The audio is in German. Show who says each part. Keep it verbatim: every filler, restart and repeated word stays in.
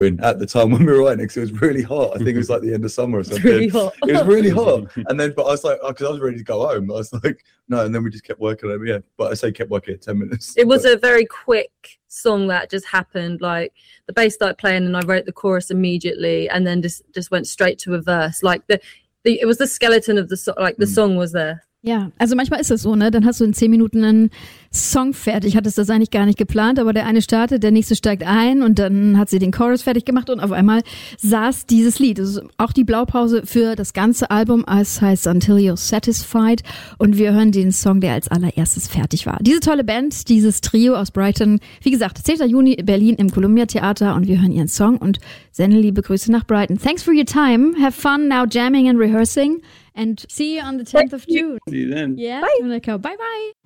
Speaker 1: at the time when we were writing it, because it was really hot. I think it was like the end of summer or something.
Speaker 2: Really hot.
Speaker 1: It was really hot. And then, but I was like, because I was ready to go home. I was like, no. And then we just kept working on it. Yeah, but I say kept working at ten minutes.
Speaker 2: It was
Speaker 1: but.
Speaker 2: a very quick song that just happened. Like the bass started playing, and I wrote the chorus immediately, and then just just went straight to a verse. Like the, the it was the skeleton of the song. Like the mm. song was there.
Speaker 3: Ja, also manchmal ist das so, ne? Dann hast du in zehn Minuten einen Song fertig. Hattest das eigentlich gar nicht geplant, aber der eine startet, der nächste steigt ein und dann hat sie den Chorus fertig gemacht und auf einmal saß dieses Lied. Das ist auch die Blaupause für das ganze Album. Es heißt Until You're Satisfied und wir hören den Song, der als allererstes fertig war. Diese tolle Band, dieses Trio aus Brighton. Wie gesagt, zehnten Juni Berlin im Columbia Theater und wir hören ihren Song und senden liebe Grüße nach Brighton. Thanks for your time. Have fun now jamming and rehearsing. And see you on the tenth of June.
Speaker 4: See you then.
Speaker 3: Yeah.
Speaker 2: Bye.
Speaker 3: Bye bye.